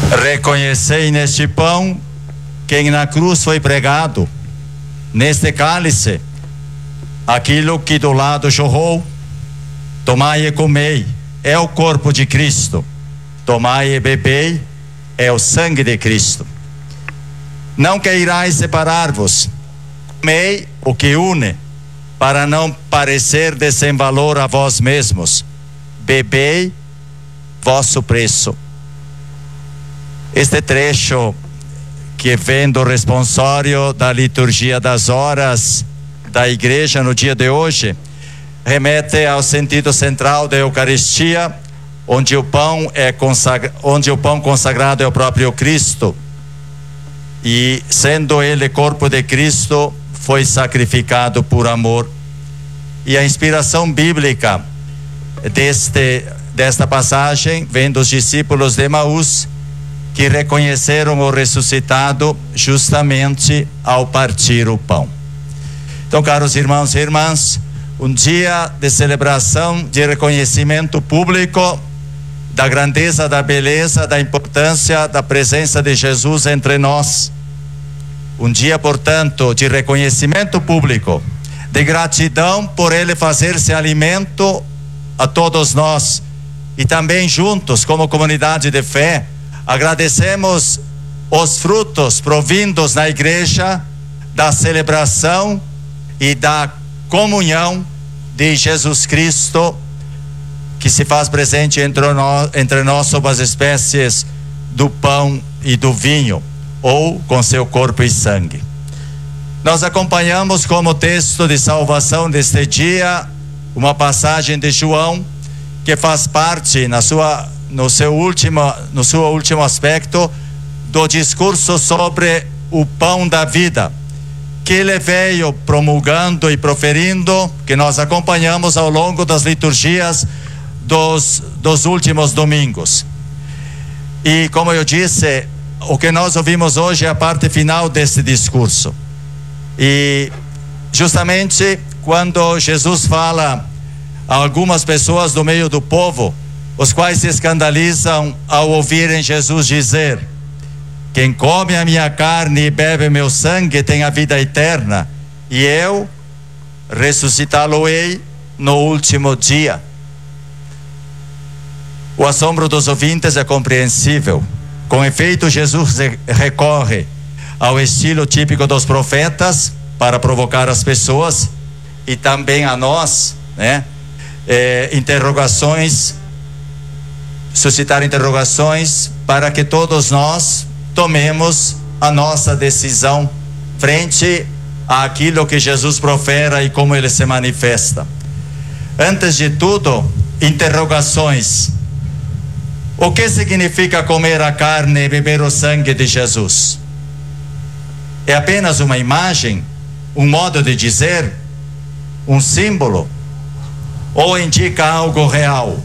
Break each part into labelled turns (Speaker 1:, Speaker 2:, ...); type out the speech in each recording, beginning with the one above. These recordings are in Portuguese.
Speaker 1: Reconhecei neste pão quem na cruz foi pregado, neste cálice aquilo que do lado jorrou. Tomai e comei, é o corpo de Cristo. Tomai e bebei, é o sangue de Cristo. Não queirais separar-vos. Comei o que une, para não parecer de sem valor a vós mesmos. Bebei vosso preço. Este trecho que vem do responsório da liturgia das horas da igreja no dia de hoje remete ao sentido central da Eucaristia, onde o pão consagrado é o próprio Cristo, e sendo ele corpo de Cristo, foi sacrificado por amor. E a inspiração bíblica desta passagem vem dos discípulos de Emaús, que reconheceram o ressuscitado justamente ao partir o pão. Então, caros irmãos e irmãs, um dia de celebração, de reconhecimento público da grandeza, da beleza, da importância da presença de Jesus entre nós. Um dia, portanto, de reconhecimento público, de gratidão por ele fazer-se alimento a todos nós, e também juntos, como comunidade de fé, agradecemos os frutos provindos na igreja da celebração e da comunhão de Jesus Cristo, que se faz presente entre nós sob as espécies do pão e do vinho, ou com seu corpo e sangue. Nós acompanhamos como texto de salvação deste dia uma passagem de João, que faz parte no seu último aspecto do discurso sobre o pão da vida, que ele veio promulgando e proferindo, que nós acompanhamos ao longo das liturgias dos últimos domingos. E como eu disse, o que nós ouvimos hoje é a parte final desse discurso. E justamente quando Jesus fala a algumas pessoas do meio do povo, os quais se escandalizam ao ouvirem Jesus dizer: quem come a minha carne e bebe meu sangue tem a vida eterna, e eu ressuscitá-lo-ei no último dia. O assombro dos ouvintes é compreensível. Com efeito, Jesus recorre ao estilo típico dos profetas para provocar as pessoas e também a nós, suscitar interrogações para que todos nós tomemos a nossa decisão frente àquilo que Jesus profere e como ele se manifesta. Antes de tudo, interrogações. O que significa comer a carne e beber o sangue de Jesus? É apenas uma imagem, um modo de dizer, um símbolo, ou indica algo real?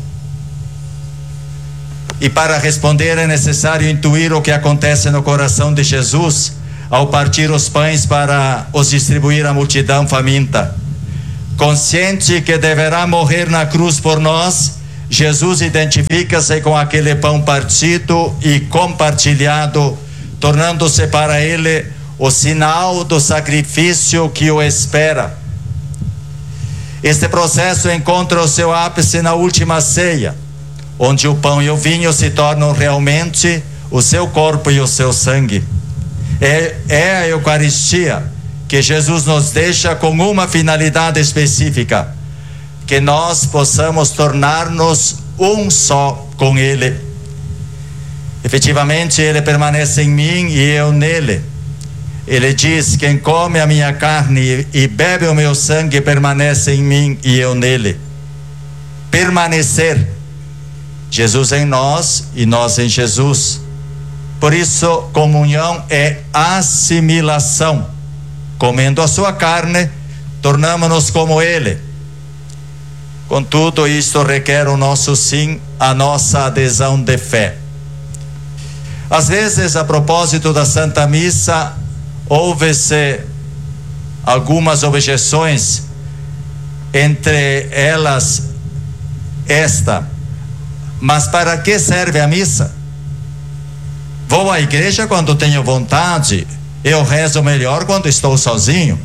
Speaker 1: E para responder é necessário intuir o que acontece no coração de Jesus ao partir os pães para os distribuir à multidão faminta. Consciente que deverá morrer na cruz por nós, Jesus identifica-se com aquele pão partido e compartilhado, tornando-se para ele o sinal do sacrifício que o espera. Este processo encontra o seu ápice na última ceia, onde o pão e o vinho se tornam realmente o seu corpo e o seu sangue. É a Eucaristia que Jesus nos deixa com uma finalidade específica: que nós possamos tornar-nos um só com Ele. Efetivamente, Ele permanece em mim e eu nele. Ele diz: quem come a minha carne e bebe o meu sangue permanece em mim e eu nele. Permanecer. Jesus em nós e nós em Jesus. Por isso, comunhão é assimilação. Comendo a sua carne, tornamos-nos como Ele. Contudo, isto requer o nosso sim, a nossa adesão de fé. Às vezes, a propósito da Santa Missa, houve-se algumas objeções, entre elas esta: mas para que serve a missa? Vou à igreja quando tenho vontade, eu rezo melhor quando estou sozinho.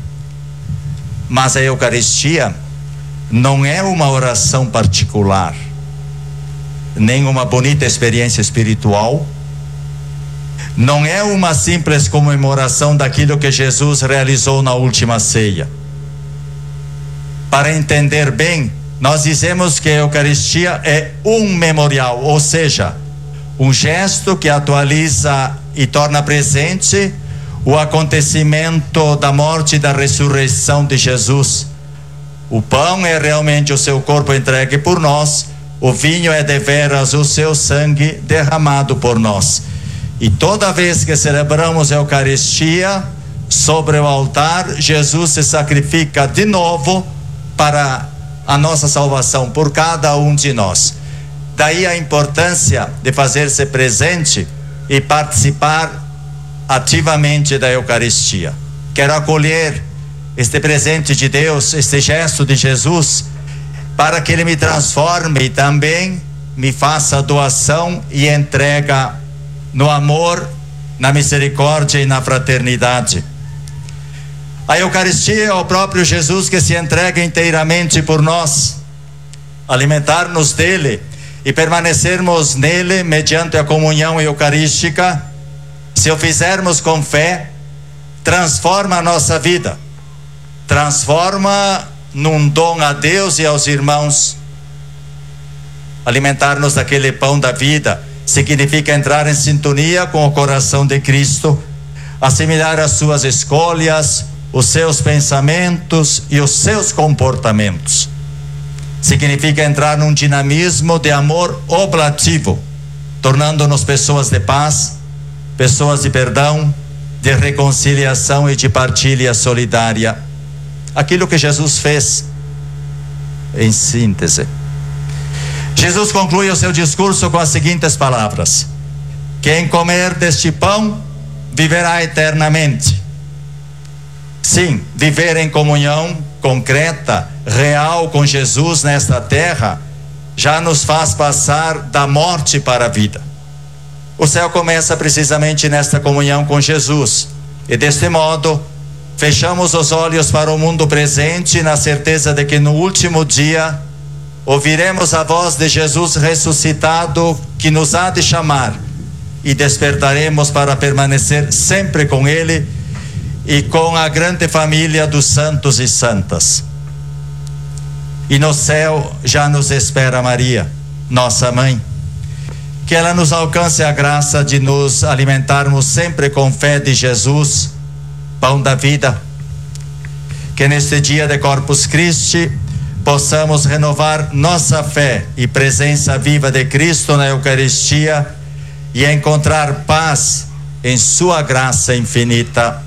Speaker 1: Mas a Eucaristia não é uma oração particular, nem uma bonita experiência espiritual, não é uma simples comemoração daquilo que Jesus realizou na última ceia. Para entender bem, nós dizemos que a Eucaristia é um memorial, ou seja, um gesto que atualiza e torna presente o acontecimento da morte e da ressurreição de Jesus. O pão é realmente o seu corpo entregue por nós, o vinho é deveras o seu sangue derramado por nós. E toda vez que celebramos a Eucaristia, sobre o altar, Jesus se sacrifica de novo para a nossa salvação, por cada um de nós. Daí a importância de fazer-se presente e participar ativamente da Eucaristia. Quero acolher este presente de Deus, este gesto de Jesus, para que Ele me transforme e também me faça doação e entrega no amor, na misericórdia e na fraternidade. A Eucaristia é o próprio Jesus que se entrega inteiramente por nós. Alimentar-nos dele e permanecermos nele mediante a comunhão eucarística, se o fizermos com fé, transforma a nossa vida, transforma num dom a Deus e aos irmãos. Alimentar-nos daquele pão da vida significa entrar em sintonia com o coração de Cristo, assimilar as suas escolhas, os seus pensamentos e os seus comportamentos. Significa entrar num dinamismo de amor oblativo, tornando-nos pessoas de paz, pessoas de perdão, de reconciliação e de partilha solidária. Aquilo que Jesus fez, em síntese. Jesus conclui o seu discurso com as seguintes palavras: quem comer deste pão viverá eternamente. Sim, viver em comunhão concreta, real com Jesus nesta terra, já nos faz passar da morte para a vida. O céu começa precisamente nesta comunhão com Jesus, e deste modo fechamos os olhos para o mundo presente, na certeza de que no último dia ouviremos a voz de Jesus ressuscitado que nos há de chamar, e despertaremos para permanecer sempre com Ele e com a grande família dos santos e santas. E no céu já nos espera Maria, nossa mãe. Que ela nos alcance a graça de nos alimentarmos sempre com fé de Jesus, pão da vida. Que neste dia de Corpus Christi possamos renovar nossa fé e presença viva de Cristo na Eucaristia e encontrar paz em sua graça infinita.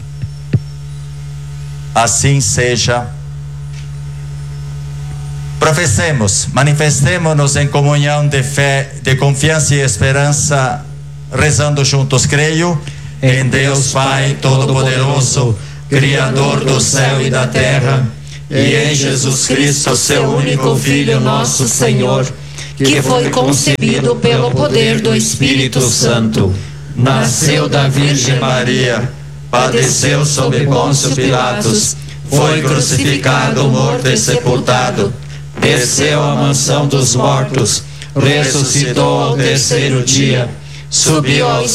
Speaker 1: Assim seja. Professemos, manifestemo-nos em comunhão de fé, de confiança e esperança, rezando juntos. Creio em Deus Pai Todo-Poderoso, Criador do céu e da terra, e em Jesus Cristo, seu único Filho, nosso Senhor, que foi concebido pelo poder do Espírito Santo, nasceu da Virgem Maria, padeceu sob Pôncio Pilatos, foi crucificado, morto e sepultado, desceu à mansão dos mortos, ressuscitou ao terceiro dia, subiu aos